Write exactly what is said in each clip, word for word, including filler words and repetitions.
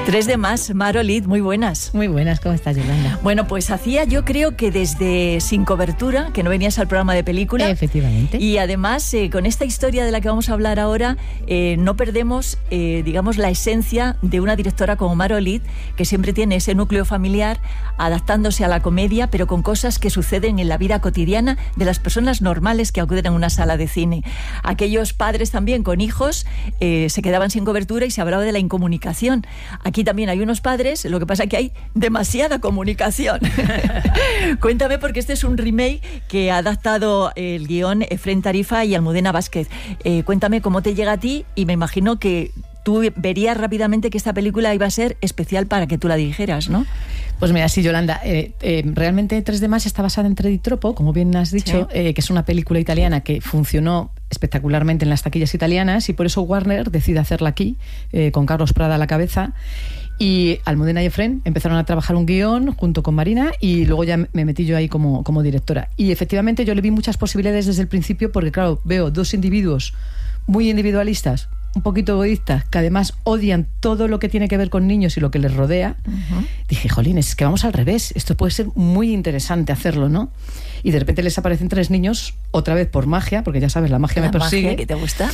Tres de más, Mar Olid, muy buenas. Muy buenas, ¿cómo estás, Yolanda? Bueno, pues hacía yo creo que desde Sin Cobertura, que no venías al programa de película. Efectivamente. Y además, eh, con esta historia de la que vamos a hablar ahora, eh, no perdemos, eh, digamos, la esencia de una directora como Mar Olid, que siempre tiene ese núcleo familiar, adaptándose a la comedia, pero con cosas que suceden en la vida cotidiana de las personas normales que acuden a una sala de cine. Aquellos padres también con hijos eh, se quedaban sin cobertura y se hablaba de la incomunicación. Aquí también hay unos padres, lo que pasa es que hay demasiada comunicación. Cuéntame, porque este es un remake que ha adaptado el guión Efrén Tarifa y Almudena Vázquez. Eh, cuéntame cómo te llega a ti, y me imagino que tú verías rápidamente que esta película iba a ser especial para que tú la dirigieras, ¿no? Pues mira, sí, Yolanda, eh, eh, realmente Tres de más está basada en Tre di Troppo, como bien has dicho, sí. eh, que es una película italiana que funcionó espectacularmente en las taquillas italianas, y por eso Warner decide hacerla aquí, eh, con Carlos Prada a la cabeza. Y Almudena y Efrén empezaron a trabajar un guión junto con Marina, y luego ya me metí yo ahí como, como directora. Y efectivamente yo le vi muchas posibilidades desde el principio, porque claro, veo dos individuos muy individualistas, un poquito egoístas, que además odian todo lo que tiene que ver con niños y lo que les rodea. Uh-huh. Dije, jolín, es que vamos al revés, esto puede ser muy interesante hacerlo, ¿no? Y de repente les aparecen tres niños, otra vez por magia, porque ya sabes, la magia la me persigue. Magia que te gusta.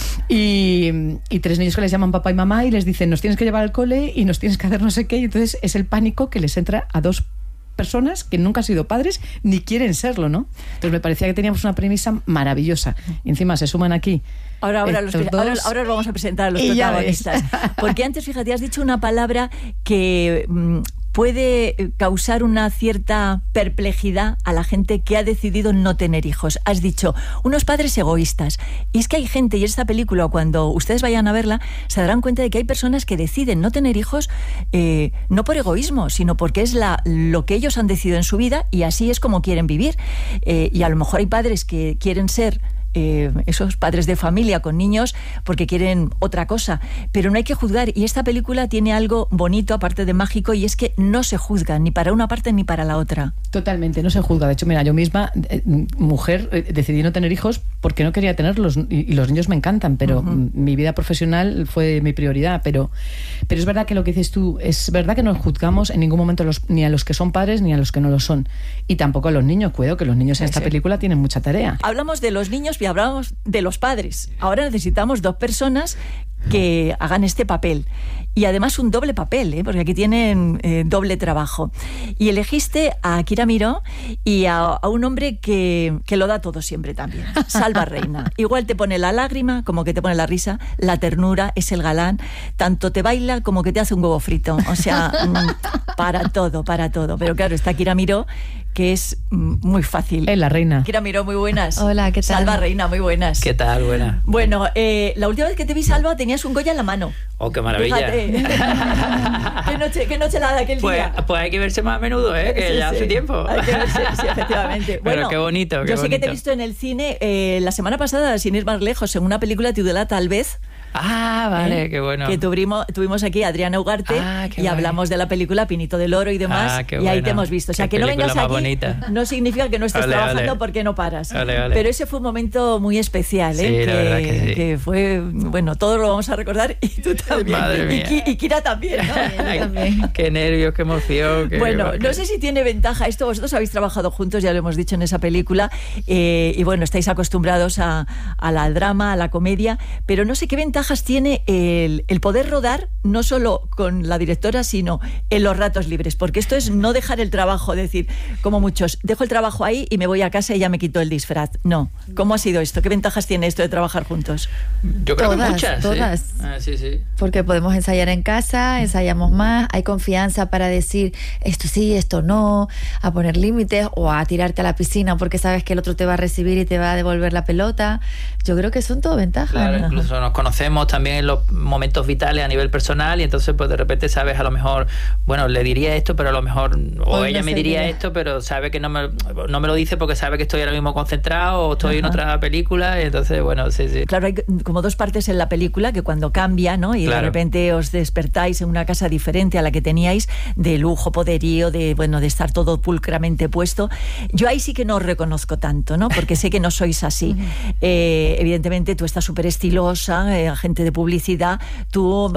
Y, y tres niños que les llaman papá y mamá y les dicen, nos tienes que llevar al cole y nos tienes que hacer no sé qué, y entonces es el pánico que les entra a dos personas que nunca han sido padres ni quieren serlo, ¿no? Entonces me parecía que teníamos una premisa maravillosa. Y encima se suman aquí Ahora, ahora, los, ahora, ahora os vamos a presentar a los protagonistas. Porque antes, fíjate, has dicho una palabra que mmm, puede causar una cierta perplejidad a la gente que ha decidido no tener hijos. Has dicho, unos padres egoístas. Y es que hay gente, y en esta película, cuando ustedes vayan a verla, se darán cuenta de que hay personas que deciden no tener hijos eh, no por egoísmo, sino porque es la, lo que ellos han decidido en su vida, y así es como quieren vivir. Eh, y a lo mejor hay padres que quieren ser Eh, esos padres de familia con niños porque quieren otra cosa, pero no hay que juzgar, y esta película tiene algo bonito aparte de mágico, y es que no se juzga ni para una parte ni para la otra. Totalmente, no se juzga. De hecho, mira, yo misma, eh, mujer, eh, decidí no tener hijos porque no quería tenerlos, y, y los niños me encantan, pero uh-huh. mi vida profesional fue mi prioridad, pero, pero es verdad que lo que dices tú, es verdad que no juzgamos en ningún momento los, ni a los que son padres ni a los que no lo son, y tampoco a los niños. Cuidado que los niños en esta sí. película tienen mucha tarea. Hablamos de los niños y hablamos de los padres. Ahora necesitamos dos personas que hagan este papel, y además un doble papel, ¿eh? Porque aquí tienen eh, doble trabajo. Y elegiste a Kira Miró y a, a un hombre que, que lo da todo siempre también, Salva Reina. Igual te pone la lágrima como que te pone la risa, la ternura, es el galán, tanto te baila como que te hace un huevo frito, o sea, para todo, para todo. Pero claro, está Kira Miró, que es muy fácil. Es la reina. Kira Miró, muy buenas. Hola, ¿qué tal? Salva Reina, muy buenas. ¿Qué tal? Buena. Bueno, eh, la última vez que te vi, Salva, tenías un Goya en la mano. Oh, qué maravilla. ¿Qué noche, qué noche la de aquel pues, día? Pues hay que verse más a menudo, ¿eh? Que sí, ya sí. hace tiempo. Hay que verse, sí, efectivamente. Pero bueno, qué bonito, qué yo sé bonito. que te he visto en el cine eh, la semana pasada, sin ir más lejos, en una película titulada Tal vez. Ah, vale, ¿Eh? qué bueno. Que tuvimos, tuvimos aquí a Adriana Ugarte ah, y guay. hablamos de la película Pinito del Oro y demás, ah, qué y bueno. ahí te hemos visto. O sea, qué que no vengas más aquí bonita. no significa que no estés ole, trabajando ole. porque no paras. Ole, ole. Pero ese fue un momento muy especial, ¿eh? Sí, que, la verdad que sí. que fue, bueno, todos lo vamos a recordar, y tú también. Madre mía. Y, Ki, y Kira también, ¿no? Ay, también. Qué nervios, qué emoción. Qué, bueno, qué... no sé si tiene ventaja esto. Vosotros habéis trabajado juntos, ya lo hemos dicho en esa película, eh, y bueno, estáis acostumbrados a, a la drama, a la comedia, pero no sé qué ventajas tiene el, el poder rodar, no solo con la directora, sino en los ratos libres, porque esto es no dejar el trabajo, decir, como muchos, dejo el trabajo ahí y me voy a casa y ya me quito el disfraz. No. ¿Cómo ha sido esto? ¿Qué ventajas tiene esto de trabajar juntos? Yo creo todas, que muchas. Todas. ¿Sí? Ah, sí, sí. Porque podemos ensayar en casa, ensayamos más, hay confianza para decir esto sí, esto no, a poner límites o a tirarte a la piscina porque sabes que el otro te va a recibir y te va a devolver la pelota. Yo creo que son todo ventajas. Claro, ¿no? Incluso nos conocemos también en los momentos vitales a nivel personal, y entonces pues de repente sabes, a lo mejor, bueno, le diría esto, pero a lo mejor, o Hoy ella no me sé diría qué. esto, pero sabe que no me, no me lo dice porque sabe que estoy ahora mismo concentrado o estoy Ajá. en otra película, y entonces, bueno, sí, sí. Claro, hay como dos partes en la película que cuando cambia, ¿no? Y claro. de repente os despertáis en una casa diferente a la que teníais, de lujo, poderío, de, bueno, de estar todo pulcramente puesto. Yo ahí sí que no os reconozco tanto, ¿no? Porque sé que no sois así. Uh-huh. eh, evidentemente tú estás súper estilosa, eh, agente de publicidad, tú